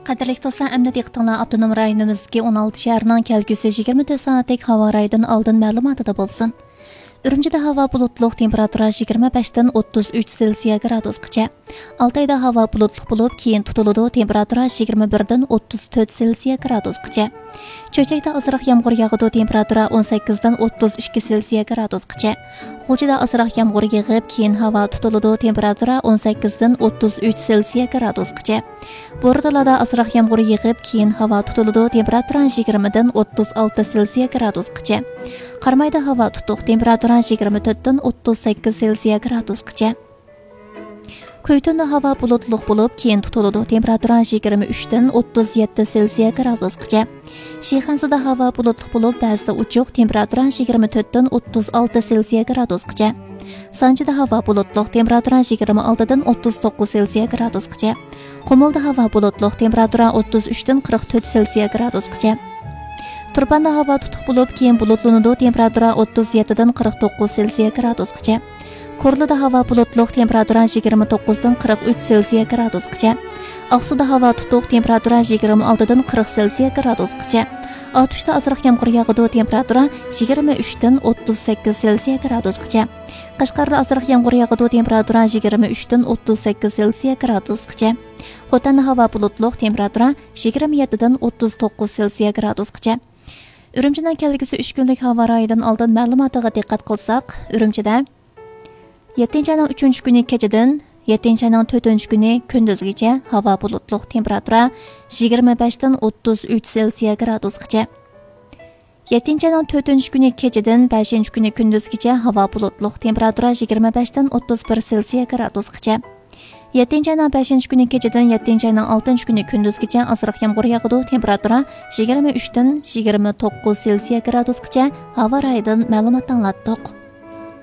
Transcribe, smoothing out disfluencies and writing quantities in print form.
Qadirlik dostlar, əmdə diqqətinizlər Avtonom rayonimizdagi 16 şəhərinin kelgusi 24 soatlik havo rayından oldin ma'lumotida bo'lsin. Urumchida havo bulutluq, temperatura 25 dan 33 Selsiya gradusgacha. Altayda havo bulutluq bo'lib, keyin tutiladi, temperatura 21 dan 34 Selsiya gradusgacha. Cho'chakda ozroq yomg'ir yog'adi, temperatura 18 dan 32 Selsiya gradusgacha. Xo'jada ozroq yomg'ir yog'ib, keyin havo tutiladi, temperatura 18 dan 33 Selsiya gradusgacha. Bo'rdalada ozroq yomg'ir yog'ib, keyin havo tutiladi, temperatura 20 dan 36 Selsiya gradusgacha. Qarmayda havo tutuq, temperatura 24 dan 38 Selsiya gradusgacha. Kuytunda havo bulutluq bo'lib, keyin tutiladi, temperatura 23 dan 37 Selsiya gradusgacha. Shixansida havo bulutluq bo'lib, ba'zida uchuq, temperatura 24 dan 36 Selsiya gradusgacha. Sanchida havo bulutluq, temperatura 26 dan 39 Selsiya gradusgacha. Qumulda havo bulutluq, temperatura 33 dan 44 Selsiya gradusgacha. Turpanda havo tutuq bo'lib, keyin bulutlanadi, temperatura 37 dan 49 Selsiya gradusgacha. Korlida havo bulutluq, temperatura 29 dan 43 Selsiya gradusgacha. Aqsuda havo tutuq, temperatura 26 dan 40 Selsiya gradusgacha. Atushda ozroq yomg'ir yog'adi, temperatura 23 dan 38 Selsiya gradusgacha. Qashqarda ozroq yomg'ir yog'adi, temperatura 23 dan 38 Selsiya gradusgacha. Xotanda havo bulutluq, temperatura 27 dan 39 Selsiya gradusgacha. Urumchidan kelgusi 3 kunlik havo rayidan oldin ma'lumotiga diqqat qilsak, Urumchida 7-ayning 3-kuni kechadan 7-ayning 4-kuni kunduzgacha havo bulutluq, temperatura 25 dan 33 Selsiya gradusgacha. 7-ayning 4-kuni kechadan 5-kuni kunduzgacha havo bulutluq, temperatura 25 dan 31 Selsiya gradusgacha. 7-ayning 5-kuni kechadan 7-ayning 6-kuni kunduzgacha ozroq yomg'ir yog'adi, temperatura 23 dan 29 Selsiya gradusgacha havo rayidan ma'lumot anglatdik.